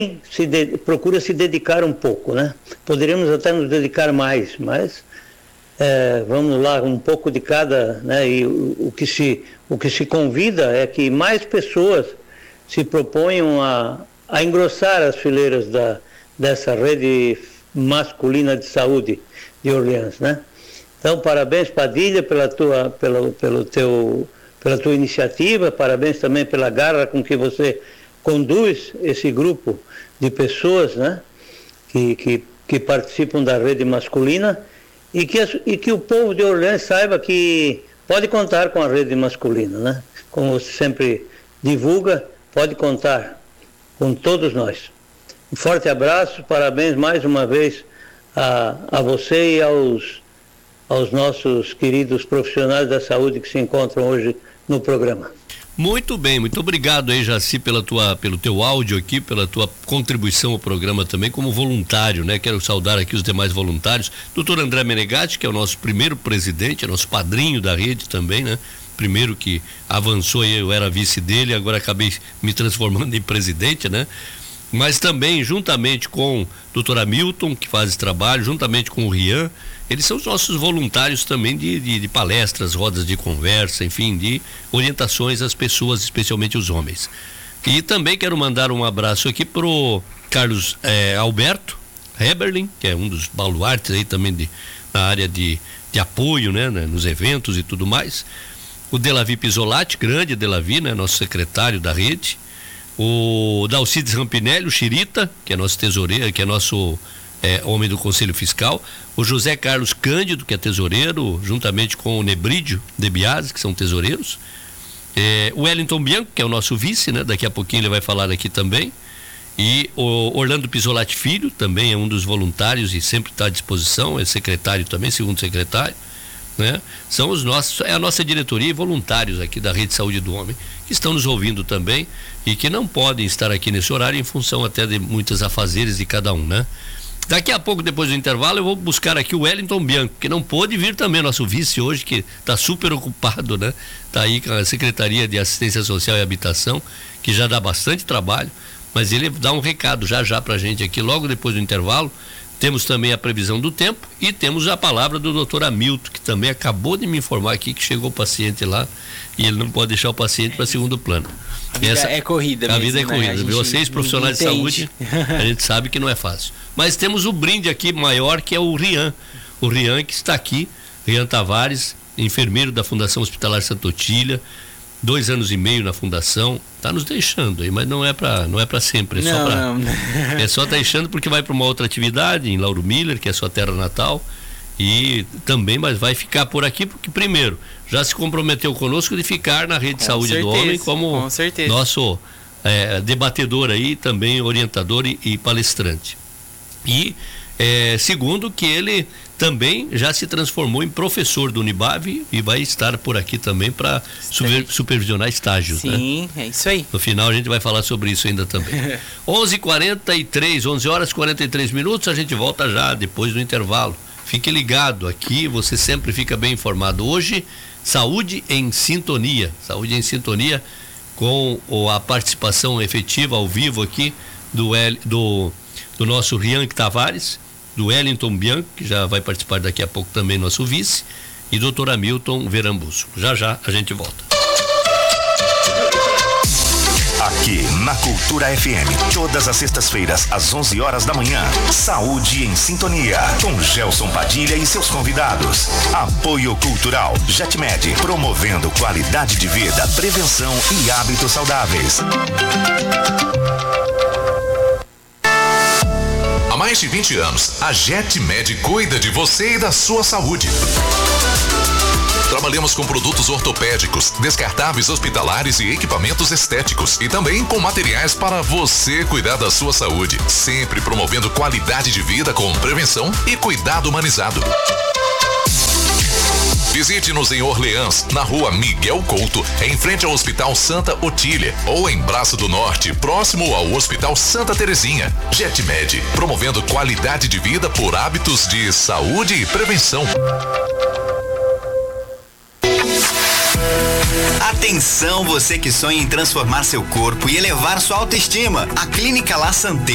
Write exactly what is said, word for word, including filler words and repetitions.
se de, procura se dedicar um pouco, né? Poderíamos até nos dedicar mais, mas é, vamos lá, um pouco de cada, né? E o, o, que se, o que se convida é que mais pessoas se proponham a, a engrossar as fileiras da, dessa rede masculina de saúde de Orleans, né? Então, parabéns, Padilha, pela tua, pelo, pelo teu, pela tua iniciativa, parabéns também pela garra com que você conduz esse grupo de pessoas, né, que, que, que participam da rede masculina e que, e que o povo de Orleans saiba que pode contar com a rede masculina, né? Como você sempre divulga, pode contar com todos nós. Um forte abraço, parabéns mais uma vez a, a você e aos, aos nossos queridos profissionais da saúde que se encontram hoje no programa. Muito bem, muito obrigado aí, Jaci, pela tua, pelo teu áudio aqui, pela tua contribuição ao programa também como voluntário, né? Quero saudar aqui os demais voluntários, doutor André Menegatti, que é o nosso primeiro presidente, é nosso padrinho da rede também, né? Primeiro que avançou, eu era vice dele, agora acabei me transformando em presidente, né? Mas também, juntamente com o doutor Hamilton, que faz esse trabalho, juntamente com o Rian, eles são os nossos voluntários também de, de, de palestras, rodas de conversa, enfim, de orientações às pessoas, especialmente os homens. E também quero mandar um abraço aqui pro Carlos eh, Alberto Heberlin, que é um dos baluartes aí também de, na área de, de apoio, né, né, nos eventos e tudo mais. O Delavi Pisolati, grande Delavi, né, nosso secretário da rede. O Dalcides Rampinelli, o Chirita, que é nosso tesoureiro, que é nosso é, homem do Conselho Fiscal. O José Carlos Cândido, que é tesoureiro, juntamente com o Nebrídio de Biase, que são tesoureiros. É, o Wellington Bianco, que é o nosso vice, né? Daqui a pouquinho ele vai falar aqui também. E o Orlando Pisolati Filho, também é um dos voluntários e sempre está à disposição, é secretário também, segundo secretário. Né? São os nossos, é a nossa diretoria e voluntários aqui da Rede Saúde do Homem, que estão nos ouvindo também e que não podem estar aqui nesse horário em função até de muitas afazeres de cada um, né? Daqui a pouco, depois do intervalo, eu vou buscar aqui o Wellington Bianco, que não pôde vir também, nosso vice hoje, que está super ocupado, né? Está aí com a Secretaria de Assistência Social e Habitação, que já dá bastante trabalho, mas ele dá um recado já já pra gente aqui, logo depois do intervalo. Temos também a previsão do tempo e temos a palavra do doutor Hamilton, que também acabou de me informar aqui que chegou o paciente lá e ele não pode deixar o paciente para segundo plano. A vida Essa, é corrida mesmo, A vida é corrida. Né? Vocês, profissionais de saúde, a gente sabe que não é fácil. Mas temos o brinde aqui maior, que é o Rian. O Rian que está aqui, Rian Tavares, enfermeiro da Fundação Hospitalar Santa Otília, dois anos e meio na fundação, tá nos deixando aí, mas não é para não é para sempre, é não, só para não. é só deixando porque vai para uma outra atividade em Lauro Miller, que é a sua terra natal, e também, mas vai ficar por aqui porque primeiro já se comprometeu conosco de ficar na Rede com Saúde certeza, do Homem como nosso é, debatedor aí, também orientador e, e palestrante. E é, segundo que ele também já se transformou em professor do Unibave e vai estar por aqui também para super, supervisionar estágios. Sim, né? É isso aí. No final a gente vai falar sobre isso ainda também. onze e quarenta e três, onze horas e quarenta e três minutos, a gente volta já depois do intervalo. Fique ligado aqui, você sempre fica bem informado. Hoje, Saúde em Sintonia. Saúde em Sintonia com a participação efetiva ao vivo aqui do, do, do nosso Rian Tavares, do Wellington Bianco, que já vai participar daqui a pouco também, nosso vice, e doutor Hamilton Verambuso. Já já a gente volta. Aqui na Cultura F M, todas as sextas-feiras, às onze horas da manhã, Saúde em Sintonia, com Gelson Padilha e seus convidados. Apoio Cultural JetMed, promovendo qualidade de vida, prevenção e hábitos saudáveis. Há mais de vinte anos, a JetMed cuida de você e da sua saúde. Trabalhamos com produtos ortopédicos, descartáveis hospitalares e equipamentos estéticos. E também com materiais para você cuidar da sua saúde. Sempre promovendo qualidade de vida com prevenção e cuidado humanizado. Visite-nos em Orleans, na rua Miguel Couto, em frente ao Hospital Santa Otília, ou em Braço do Norte, próximo ao Hospital Santa Terezinha. JetMed, promovendo qualidade de vida por hábitos de saúde e prevenção. Atenção, você que sonha em transformar seu corpo e elevar sua autoestima. A Clínica La Santé